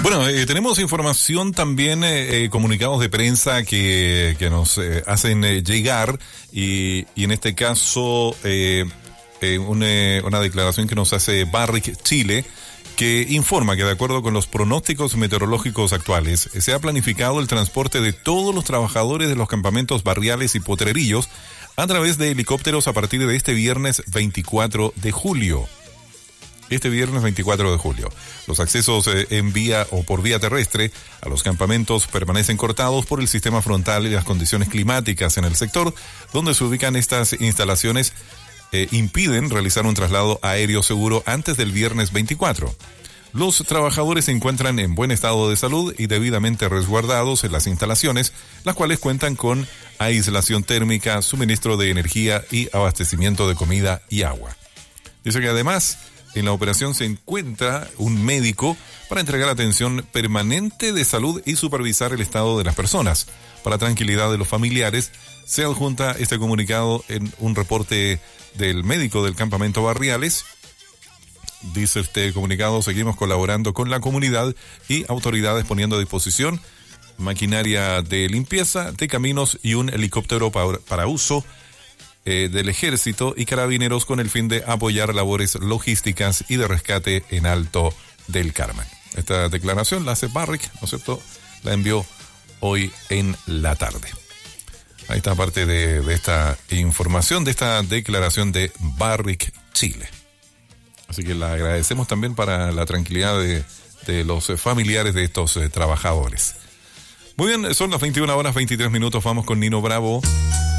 Bueno, tenemos información también, comunicados de prensa que nos hacen llegar y en este caso una declaración que nos hace Barrick Chile, que informa que de acuerdo con los pronósticos meteorológicos actuales, se ha planificado el transporte de todos los trabajadores de los campamentos barriales y potrerillos a través de helicópteros a partir de este viernes 24 de julio. Este viernes 24 de julio. Los accesos en vía o por vía terrestre a los campamentos permanecen cortados por el sistema frontal y las condiciones climáticas en el sector donde se ubican estas instalaciones impiden realizar un traslado aéreo seguro antes del viernes 24. Los trabajadores se encuentran en buen estado de salud y debidamente resguardados en las instalaciones, las cuales cuentan con aislación térmica, suministro de energía y abastecimiento de comida y agua. Dice que además en la operación se encuentra un médico para entregar atención permanente de salud y supervisar el estado de las personas. Para tranquilidad de los familiares, se adjunta este comunicado en un reporte del médico del campamento Barriales. Dice este comunicado: seguimos colaborando con la comunidad y autoridades poniendo a disposición maquinaria de limpieza de caminos y un helicóptero para uso del Ejército y Carabineros con el fin de apoyar labores logísticas y de rescate en Alto del Carmen. Esta declaración la hace Barrick, ¿no es cierto? La envió hoy en la tarde. Ahí está parte de esta información, de esta declaración de Barrick Chile. Así que la agradecemos también para la tranquilidad de los familiares de estos trabajadores. Muy bien, son las 21 horas 23 minutos. Vamos con Nino Bravo.